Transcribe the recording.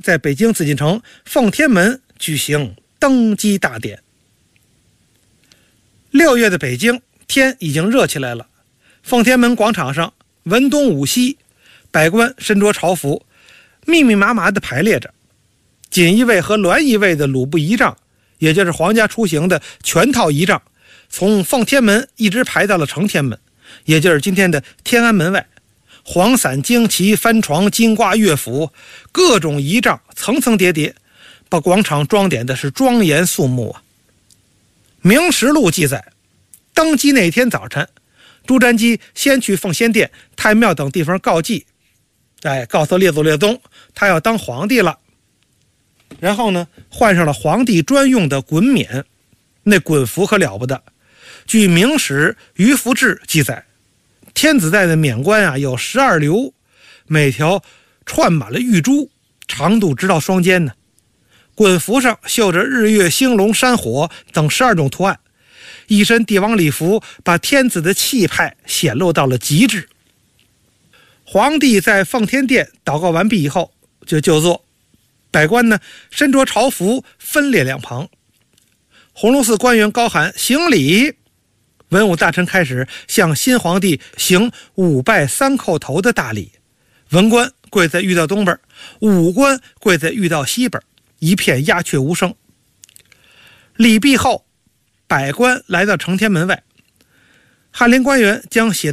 在北京紫禁城奉天门举行登基大典。6月的北京天已经热起来了，奉天门广场上文东武西，百官身着朝服，密密麻麻地排列着。锦衣卫和栾衣卫的鲁布仪仗，也就是皇家出行的全套仪仗，从奉天门一直排到了承天门，也就是今天的天安门外。黄伞旌旗帆床金挂乐府，各种仪仗层层叠叠，把广场装点的是庄严肃穆啊。明实录记载，登基那天早晨，朱瞻基先去奉先殿、太庙等地方告祭，告诉列祖列宗他要当皇帝了。然后呢，换上了皇帝专用的衮冕，那衮服可了不得。据《明史于福志》记载，天子戴的冕冠啊有12流，每条串满了玉珠，长度直到双肩呢。衮服上绣着日月星龙山火等12种图案，一身帝王礼服把天子的气派显露到了极致。皇帝在奉天殿祷告完毕以后就就坐，百官呢身着朝服分列两旁，鸿胪寺官员高喊行礼，文武大臣开始向新皇帝行5拜3叩头的大礼，文官跪在御道东边，武官跪在御道西边，一片鸦雀无声。礼毕后，百官来到承天门外，翰林官员将写